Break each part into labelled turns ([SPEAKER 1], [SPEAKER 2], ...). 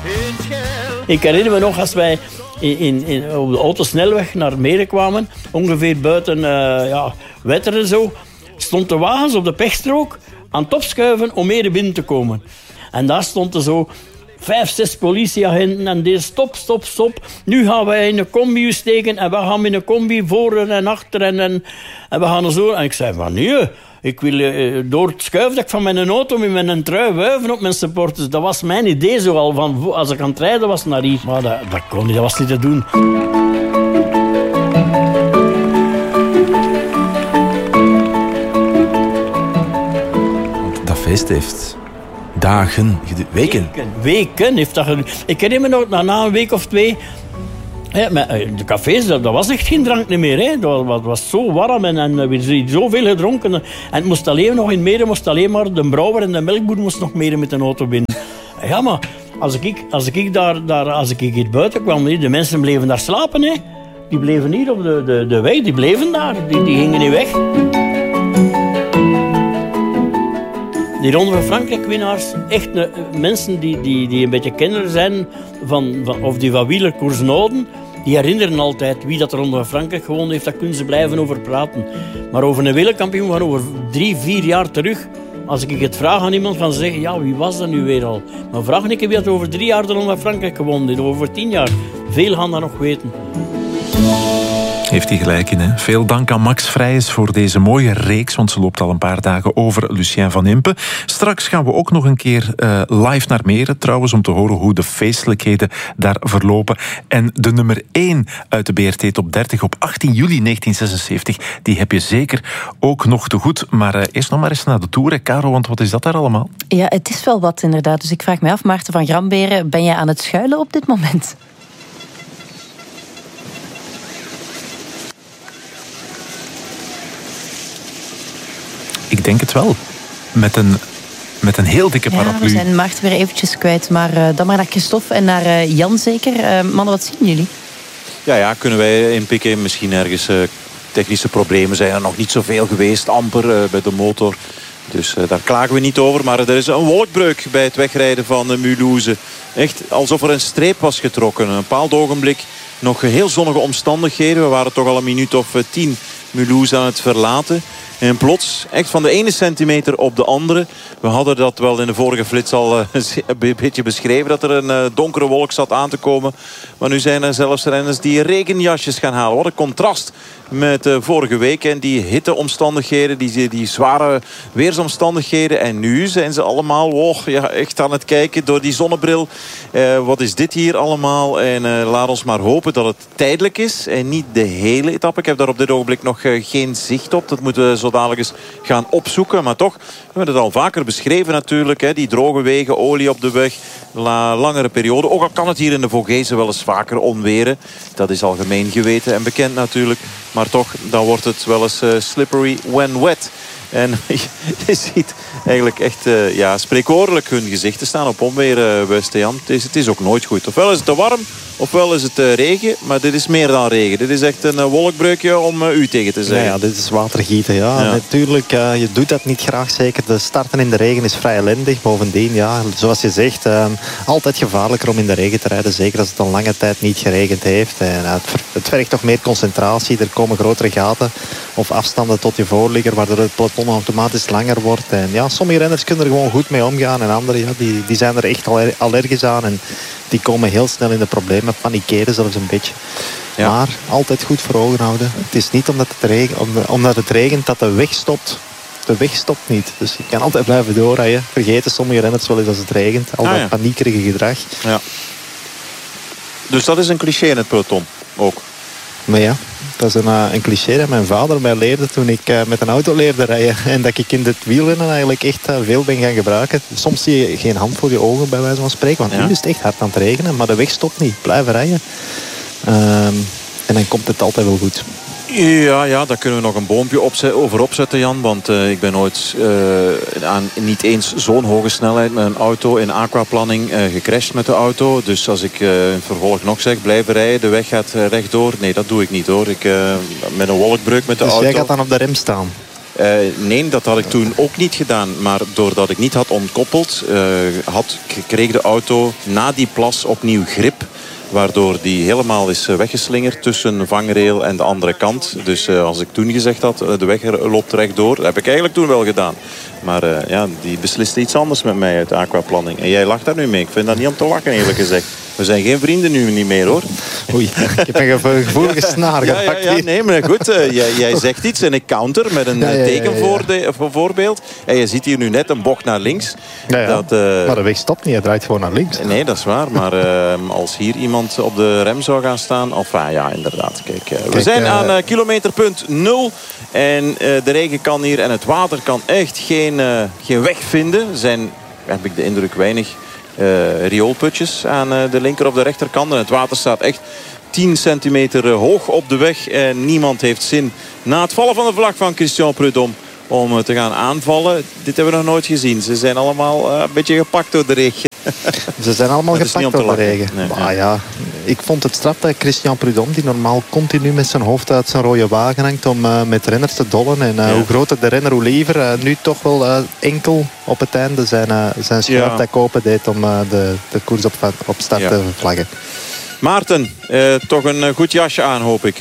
[SPEAKER 1] Ik herinner me nog als wij op de autosnelweg naar Meren kwamen, ongeveer buiten Wetteren zo, stond de wagens op de pechstrook aan het opschuiven om Meren binnen te komen. En daar stonden zo 5, 6 politieagenten en die stop. Nu gaan wij in een combi steken en we gaan in een combi voor en achter en we gaan er zo. En ik zei van nee, ik wil door het schuifdek van mijn auto met mijn trui wuiven op mijn supporters. Dat was mijn idee zo al van als ik aan het rijden was naar hier. Maar dat kon niet, dat was niet te doen.
[SPEAKER 2] Dat feest heeft dagen, weken
[SPEAKER 1] heeft dat gedaan. Ik herinner me nog, na een week of 2... de cafés, dat was echt geen drank meer. Hè. Dat was zo warm en we zoveel gedronken. En het moest alleen nog in Meren, moest alleen maar de brouwer en de melkboer moest nog Meren met een auto binnen. Ja, maar als ik hier buiten kwam, de mensen bleven daar slapen. Hè. Die bleven hier op de weg, die bleven daar. Die gingen niet weg. Die Ronde van Frankrijk winnaars, echt mensen die een beetje kenner zijn of die van wielerkoers houden, die herinneren altijd wie dat de Ronde van Frankrijk gewonnen heeft. Daar kunnen ze blijven over praten. Maar over een wereldkampioen van over 3-4 jaar terug, als ik het vraag aan iemand, gaan ze zeggen, ja, wie was dat nu weer al? Maar vraag ik wie dat over 3 jaar de Ronde van Frankrijk gewonnen heeft, over 10 jaar. Veel gaan dat nog weten.
[SPEAKER 2] Heeft hij gelijk in, hè? Veel dank aan Max Vrijs voor deze mooie reeks, want ze loopt al een paar dagen over Lucien van Impe. Straks gaan we ook nog een keer live naar Meren, trouwens, om te horen hoe de feestelijkheden daar verlopen. En de nummer 1 uit de BRT Top 30 op 18 juli 1976, die heb je zeker ook nog te goed. Maar eerst nog maar eens naar de Tour, hè, Caro, want wat is dat daar allemaal?
[SPEAKER 3] Ja, het is wel wat inderdaad. Dus ik vraag me af, Maarten van Gramberen, ben jij aan het schuilen op dit moment?
[SPEAKER 2] Ik denk het wel. Met een heel dikke paraplu.
[SPEAKER 3] We zijn Maarten weer eventjes kwijt. Maar dan maar naar Christophe en naar Jan zeker. Mannen, wat zien jullie?
[SPEAKER 4] Ja, kunnen wij inpikken. Misschien ergens technische problemen zijn er nog niet zoveel geweest. Amper bij de motor. Dus daar klagen we niet over. Maar er is een wolkbreuk bij het wegrijden van Mulhouse. Echt alsof er een streep was getrokken. Een bepaald ogenblik nog heel zonnige omstandigheden. We waren toch al een minuut of 10 Mulhouse aan het verlaten. En plots, echt van de ene centimeter op de andere. We hadden dat wel in de vorige flits al een beetje beschreven. Dat er een donkere wolk zat aan te komen. Maar nu zijn er zelfs renners die regenjasjes gaan halen. Wat een contrast met vorige week. En die hitteomstandigheden, die zware weersomstandigheden. En nu zijn ze allemaal echt aan het kijken door die zonnebril. Wat is dit hier allemaal? En laat ons maar hopen dat het tijdelijk is. En niet de hele etappe. Ik heb daar op dit ogenblik nog geen zicht op. Dat moeten we zo dadelijk eens gaan opzoeken. Maar toch, we hebben het al vaker beschreven natuurlijk. Hè, die droge wegen, olie op de weg. Langere periode. Ook al kan het hier in de Vogezen wel eens vaker onweren. Dat is algemeen geweten en bekend natuurlijk. Maar toch, dan wordt het wel eens slippery when wet. En je ziet eigenlijk echt spreekwoordelijk hun gezichten staan op onweer, West-Jan. Het is ook nooit goed. Ofwel is het te warm, ofwel is het regen. Maar dit is meer dan regen. Dit is echt een wolkbreukje om u tegen te zeggen.
[SPEAKER 5] Ja, dit is watergieten. Ja. Natuurlijk, je doet dat niet graag. Zeker de starten in de regen is vrij ellendig. Bovendien, zoals je zegt, altijd gevaarlijker om in de regen te rijden. Zeker als het een lange tijd niet geregend heeft. En, het vergt toch meer concentratie. Er komen grotere gaten of afstanden tot je voorligger, waardoor het peloton automatisch langer wordt. En ja, sommige renners kunnen er gewoon goed mee omgaan. En anderen, die zijn er echt allergisch aan. En die komen heel snel in de problemen. Panikeren zelfs een beetje. Ja. Maar altijd goed voor ogen houden. Het is niet omdat het regent dat de weg stopt. De weg stopt niet. Dus je kan altijd blijven doorrijden. Vergeten sommige renners wel eens als het regent. Al dat paniekerige gedrag.
[SPEAKER 4] Ja. Dus dat is een cliché in het peloton ook.
[SPEAKER 5] Maar ja, dat is een cliché dat mijn vader mij leerde toen ik met een auto leerde rijden. En dat ik in het wielrennen eigenlijk echt veel ben gaan gebruiken. Soms zie je geen hand voor je ogen bij wijze van spreken. Want nu is het echt hard aan het regenen. Maar de weg stopt niet. Blijven rijden. En dan komt het altijd wel goed.
[SPEAKER 4] Ja, daar kunnen we nog een boompje over opzetten, Jan. Want ik ben ooit aan niet eens zo'n hoge snelheid met een auto in aquaplanning gecrashed met de auto. Dus als ik in het vervolg nog zeg, blijven rijden, de weg gaat rechtdoor. Nee, dat doe ik niet hoor. Met een wolkbreuk met de auto.
[SPEAKER 5] Dus jij gaat dan op de rem staan?
[SPEAKER 4] Nee, dat had ik toen ook niet gedaan. Maar doordat ik niet had ontkoppeld, kreeg de auto na die plas opnieuw grip. Waardoor die helemaal is weggeslingerd tussen vangrail en de andere kant. Dus als ik toen gezegd had, de weg loopt rechtdoor. Dat heb ik eigenlijk toen wel gedaan. Maar die besliste iets anders met mij uit Aquaplanning. En jij lacht daar nu mee. Ik vind dat niet om te lachen, eerlijk gezegd. We zijn geen vrienden nu niet meer, hoor.
[SPEAKER 5] Oei, ik heb een gevoelige snaar gepakt.
[SPEAKER 4] Ja, nee, maar goed. Jij zegt iets en ik counter met een tekenvoorbeeld. En je ziet hier nu net een bocht naar links.
[SPEAKER 5] Maar de weg stopt niet, hij draait gewoon naar links.
[SPEAKER 4] Nee, dat is waar. Maar als hier iemand op de rem zou gaan staan... ja, inderdaad. Kijk, we zijn aan kilometerpunt 0. En de regen kan hier en het water kan echt geen weg vinden. Er zijn, heb ik de indruk, weinig rioolputjes aan de linker of de rechterkant. En het water staat echt 10 centimeter hoog op de weg. En niemand heeft zin na het vallen van de vlag van Christian Prudhomme om te gaan aanvallen. Dit hebben we nog nooit gezien. Ze zijn allemaal een beetje gepakt door de regen.
[SPEAKER 5] Ze zijn allemaal gepakt door de regen. Nee, ik vond het straf dat Christian Prudhomme, die normaal continu met zijn hoofd uit zijn rode wagen hangt om met renners te dollen. En hoe groter de renner, hoe liever. Nu toch wel enkel op het einde zijn schuifdak open deed om de koers op start te vlaggen.
[SPEAKER 4] Maarten, toch een goed jasje aan, hoop ik.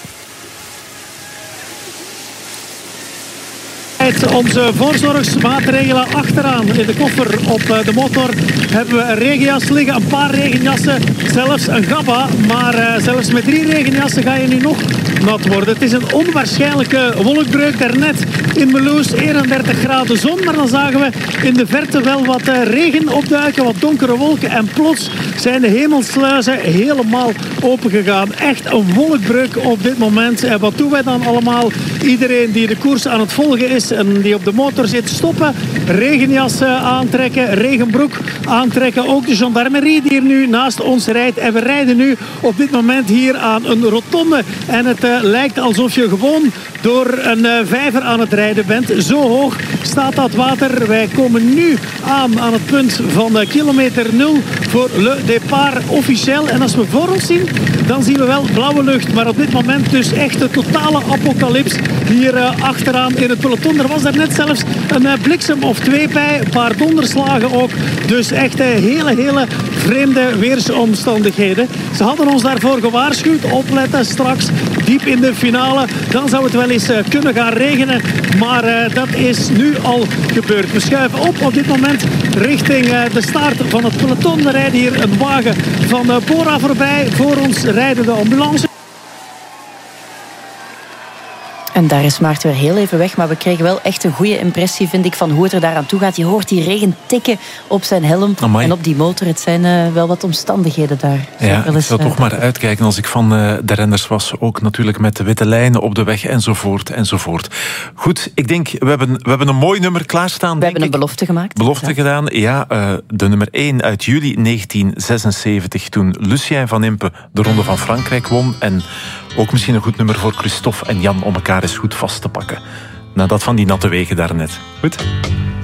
[SPEAKER 6] Onze voorzorgsmaatregelen achteraan in de koffer op de motor hebben we een regenjas liggen, een paar regenjassen, zelfs een gabba. Maar zelfs met 3 regenjassen ga je nu nog nat worden. Het is een onwaarschijnlijke wolkbreuk daarnet in Meloes, 31 graden zon. Maar dan zagen we in de verte wel wat regen opduiken, wat donkere wolken. En plots zijn de hemelsluizen helemaal opengegaan. Echt een wolkbreuk op dit moment. En wat doen wij dan allemaal? Iedereen die de koers aan het volgen is en die op de motor zit, stoppen. Regenjas aantrekken, regenbroek aantrekken. Ook de gendarmerie die hier nu naast ons rijdt. En we rijden nu op dit moment hier aan een rotonde. En het lijkt alsof je gewoon door een vijver aan het rijden bent. Zo hoog staat dat water. Wij komen nu aan het punt van kilometer 0 voor Le Départ officieel. En als we voor ons zien, dan zien we wel blauwe lucht. Maar op dit moment dus echt de totale apocalyps hier achteraan in het peloton. Er was daar net zelfs een bliksem of 2 bij. Een paar donderslagen ook. Dus echt hele vreemde weersomstandigheden. Ze hadden ons daarvoor gewaarschuwd. Opletten straks diep in de finale. Dan zou het wel eens kunnen gaan regenen. Maar dat is nu al gebeurd. We schuiven op dit moment richting de start van het peloton. Er rijdt hier een wagen van Bora voorbij. Voor ons rijden de ambulance.
[SPEAKER 3] En daar is Maarten weer heel even weg. Maar we kregen wel echt een goede impressie, vind ik, van hoe het er daaraan toe gaat. Je hoort die regen tikken op zijn helm. Amai. En op die motor. Het zijn wel wat omstandigheden daar.
[SPEAKER 2] Ik zou toch maar uitkijken als ik van de renners was. Ook natuurlijk met de witte lijnen op de weg enzovoort. Goed, ik denk, we hebben een mooi nummer klaarstaan.
[SPEAKER 3] We hebben een belofte gemaakt.
[SPEAKER 2] Belofte gedaan, ja. De nummer 1 uit juli 1976. Toen Lucien van Impe de Ronde van Frankrijk won. En ook misschien een goed nummer voor Christophe en Jan om elkaar eens goed vast te pakken. Na dat van die natte wegen daarnet. Goed?